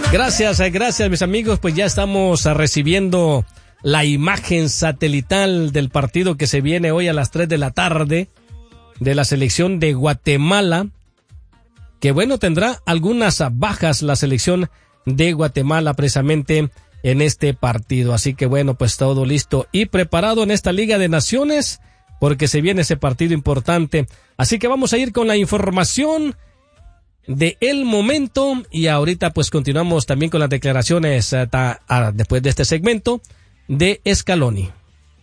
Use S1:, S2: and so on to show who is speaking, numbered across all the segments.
S1: Gracias mis amigos, pues ya estamos recibiendo la imagen satelital del partido que se viene hoy a las 3 de la tarde de la selección de Guatemala, que bueno, tendrá algunas bajas la selección de Guatemala precisamente en este partido, así que bueno, pues todo listo y preparado en esta Liga de Naciones, porque se viene ese partido importante, así que vamos a ir con la información de el momento y ahorita pues continuamos también con las declaraciones después de este segmento de Scaloni.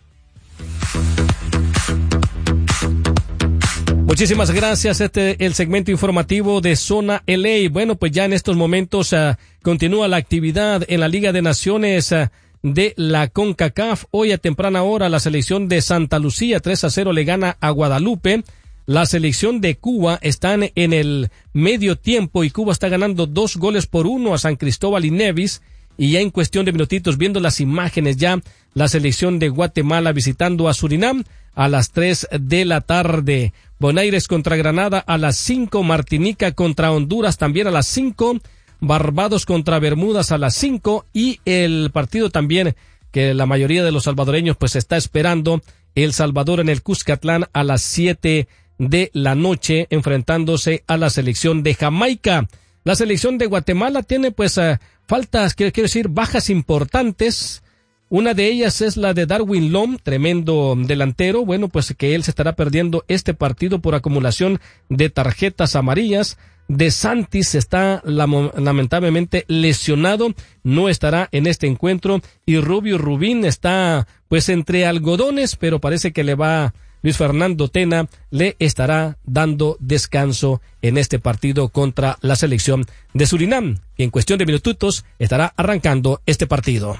S1: Muchísimas gracias. El segmento informativo de Zona LA. Bueno, pues ya en estos momentos continúa la actividad en la Liga de Naciones de la CONCACAF. Hoy a temprana hora la selección de Santa Lucía 3-0 le gana a Guadalupe. La selección de Cuba están en el medio tiempo y Cuba está ganando 2-1 a San Cristóbal y Nevis. Y ya en cuestión de minutitos, viendo las imágenes ya, la selección de Guatemala visitando a Surinam a las 3 de la tarde. Bonaires contra Granada a las 5, Martinica contra Honduras también a las 5, Barbados contra Bermudas a las 5 y el partido también que la mayoría de los salvadoreños pues está esperando, El Salvador en el Cuscatlán a las 7 de la noche enfrentándose a la selección de Jamaica. La selección de Guatemala tiene pues faltas, quiero decir, bajas importantes. Una de ellas es la de Darwin Lom, tremendo delantero. Bueno, pues que él se estará perdiendo este partido por acumulación de tarjetas amarillas. De Santis está lamentablemente lesionado, no estará en este encuentro. Y Rubio Rubín está pues entre algodones, pero parece que Luis Fernando Tena le estará dando descanso en este partido contra la selección de Surinam, que en cuestión de minutitos estará arrancando este partido.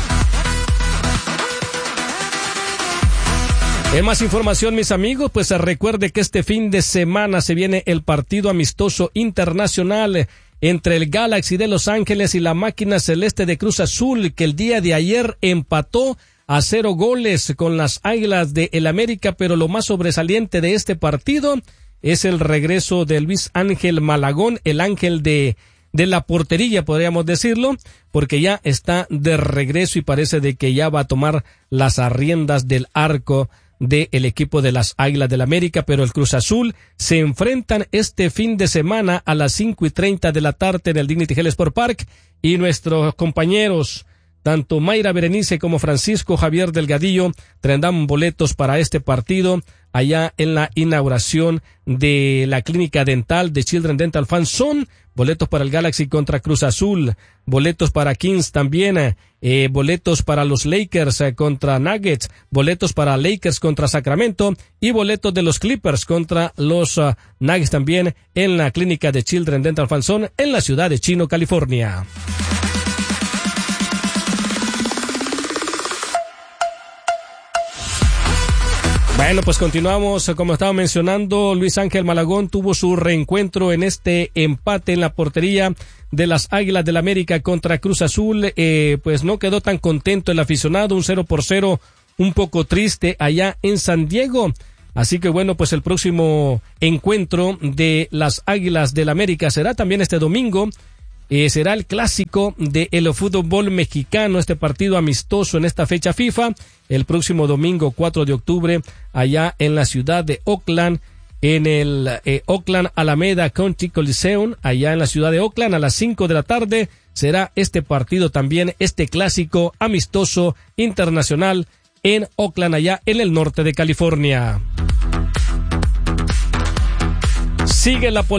S1: En más información, mis amigos, pues recuerde que este fin de semana se viene el partido amistoso internacional entre el Galaxy de Los Ángeles y la Máquina Celeste de Cruz Azul, que el día de ayer empató a 0 goles con las Águilas de el América, pero lo más sobresaliente de este partido es el regreso de Luis Ángel Malagón, el ángel de la portería, podríamos decirlo, porque ya está de regreso y parece de que ya va a tomar las riendas del arco del equipo de las Águilas del América, pero el Cruz Azul se enfrentan este fin de semana a las 5:30 de la tarde en el Dignity Health Sport Park y nuestros compañeros tanto Mayra Berenice como Francisco Javier Delgadillo tendrán boletos para este partido allá en la inauguración de la clínica dental de Children Dental Fan Zone. Boletos para el Galaxy contra Cruz Azul, boletos para Kings también, boletos para los Lakers contra Nuggets, boletos para Lakers contra Sacramento y boletos de los Clippers contra los Nuggets también en la clínica de Children Dental Fan Zone en la ciudad de Chino, California. Bueno, pues continuamos, como estaba mencionando, Luis Ángel Malagón tuvo su reencuentro en este empate en la portería de las Águilas del América contra Cruz Azul, pues no quedó tan contento el aficionado, un 0-0, un poco triste allá en San Diego, así que bueno, pues el próximo encuentro de las Águilas del América será también este domingo. Será el clásico del fútbol mexicano, este partido amistoso en esta fecha FIFA, el próximo domingo 4 de octubre, allá en la ciudad de Oakland, en el Oakland Alameda County Coliseum, allá en la ciudad de Oakland, a las 5 de la tarde, será este partido también, este clásico amistoso internacional en Oakland, allá en el norte de California. Sigue la